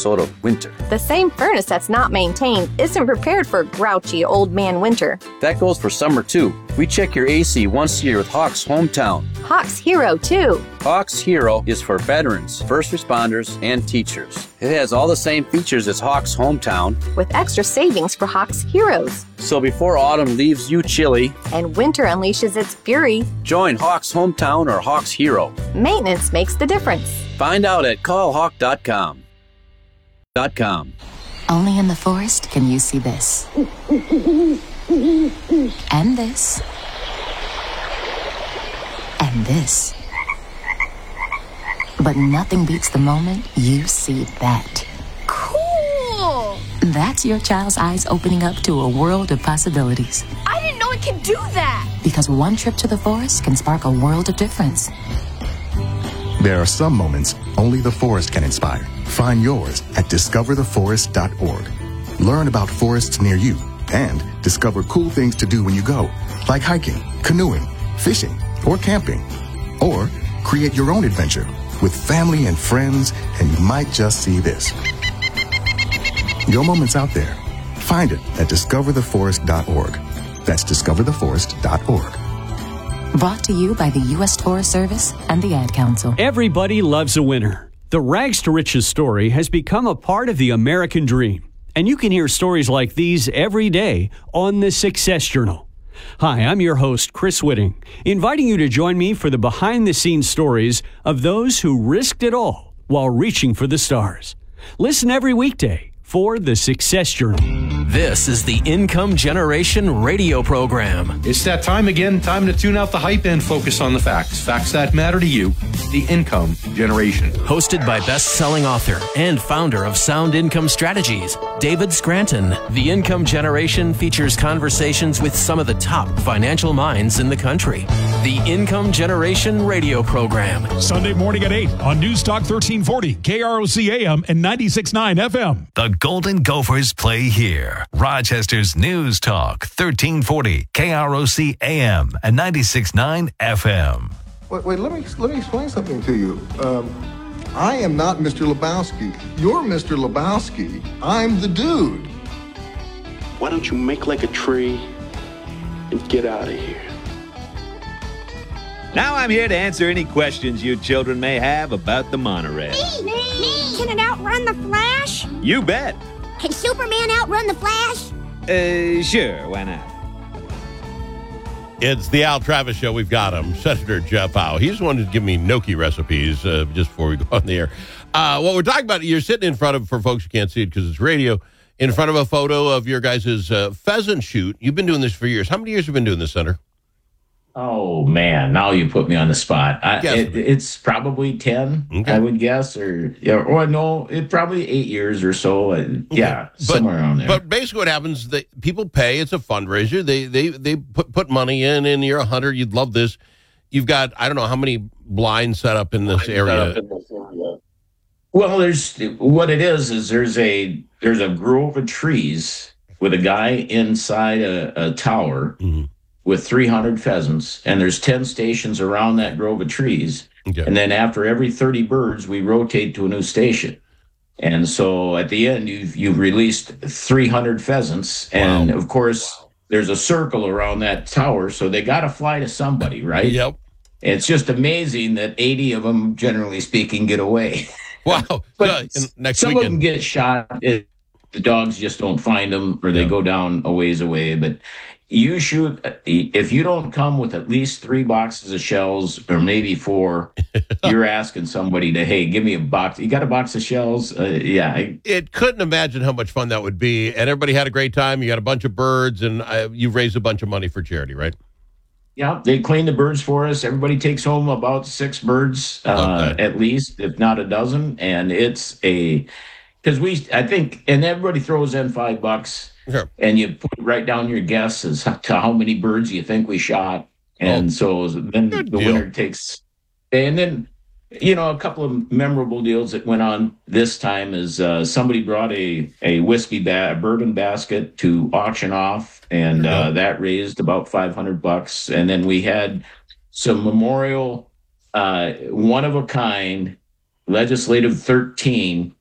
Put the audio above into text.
Minnesota winter. The same furnace that's not maintained isn't prepared for grouchy old man winter. That goes for summer too. We check your AC once a year with Hawks Hometown. Hawks Hero, too. Hawks Hero is for veterans, first responders, and teachers. It has all the same features as Hawks Hometown, with extra savings for Hawks Heroes. So before autumn leaves you chilly and winter unleashes its fury, join Hawks Hometown or Hawks Hero. Maintenance makes the difference. Find out at callhawk.com. Only in the forest can you see this. And this. And this. But nothing beats the moment you see that. Cool! That's your child's eyes opening up to a world of possibilities. I didn't know it could do that! Because one trip to the forest can spark a world of difference. There are some moments only the forest can inspire. Find yours at discovertheforest.org. Learn about forests near you and discover cool things to do when you go, like hiking, canoeing, fishing, or camping. Or create your own adventure with family and friends, and you might just see this. Your moment's out there. Find it at discovertheforest.org. That's discovertheforest.org. Brought to you by the U.S. Forest Service and the Ad Council. Everybody loves a winner. The Rags to Riches story has become a part of the American dream. And you can hear stories like these every day on the Success Journal. Hi, I'm your host, Chris Whitting, inviting you to join me for the behind-the-scenes stories of those who risked it all while reaching for the stars. Listen every weekday for the Success Journal. This is the Income Generation radio program. It's that time again. Time to tune out the hype and focus on the facts. Facts that matter to you. The Income Generation. Hosted by best-selling author and founder of Sound Income Strategies, David Scranton. The Income Generation features conversations with some of the top financial minds in the country. The Income Generation radio program. Sunday morning at 8 on News Talk 1340, KROC AM and 96.9 FM. The Golden Gophers play here. Rochester's News Talk 1340, KROC AM and 96.9 FM. Wait, let me explain something to you. I am not Mr. Lebowski. You're Mr. Lebowski. I'm the dude. Why don't you make like a tree and get out of here? Now I'm here to answer any questions you children may have about the monorail. Me! Can it outrun the Flash? You bet. Can Superman outrun the Flash? Sure, why not? It's the Al Travis Show. We've got him, Senator Jeff Howe. He's the one who's giving me gnocchi recipes just before we go on the air. What we're talking about, you're sitting in front of, for folks who can't see it because it's radio, in front of a photo of your guys' pheasant shoot. You've been doing this for years. How many years have you been doing this, Senator? Oh, man, now you put me on the spot. It's probably 10, okay. I would guess, or no, it probably 8 years or so. Yeah, somewhere around there. But basically what happens, people pay. It's a fundraiser. They put money in, and you're a hunter. You'd love this. You've got, I don't know how many blinds set up in this area. Well, there's a grove of trees with a guy inside a tower. Mm-hmm. With 300 pheasants, and there's 10 stations around that grove of trees. Okay. And then after every 30 birds, we rotate to a new station. And so at the end, you've released 300 pheasants. And of course, there's a circle around that tower, so they got to fly to somebody, right? Yep. It's just amazing that 80 of them, generally speaking, get away. Wow. But some of them get shot. The dogs just don't find them, or they go down a ways away. But you shoot, if you don't come with at least 3 boxes of shells, or maybe 4, you're asking somebody to, hey, give me a box. You got a box of shells? It couldn't imagine how much fun that would be. And everybody had a great time. You got a bunch of birds, and you've raised a bunch of money for charity, right? Yeah, they clean the birds for us. Everybody takes home about 6 birds, at least, if not a dozen. And it's because I think, and everybody throws in $5. Sure. And you put right down your guess as to how many birds you think we shot. And so then the winner takes. And then, a couple of memorable deals that went on this time is somebody brought a whiskey bourbon basket to auction off, and that raised about $500. And then we had some memorial, one-of-a-kind, legislative 13